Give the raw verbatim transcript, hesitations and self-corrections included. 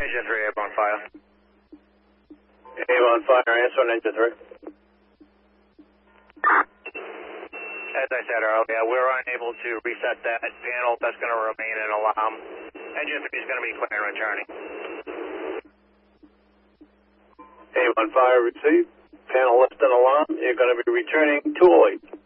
Engine three, Abe on fire. Abe on fire, answer on engine three. As I said earlier, we're unable to reset that panel. That's going to remain an alarm. Engine three is going to be clear and returning. Abe on fire, receive. Panel left an alarm. You're going to be returning two oh eight.